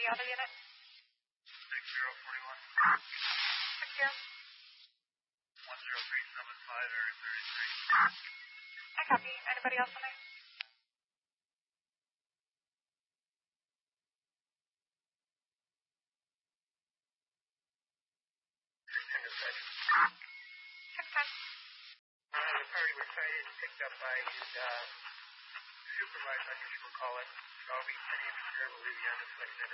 The other unit? 6041. 60? 10375 area 33. I copy. Anybody else on there? The party was cited and picked up by his supervisor, I guess you would call it, Darby City, Louisiana,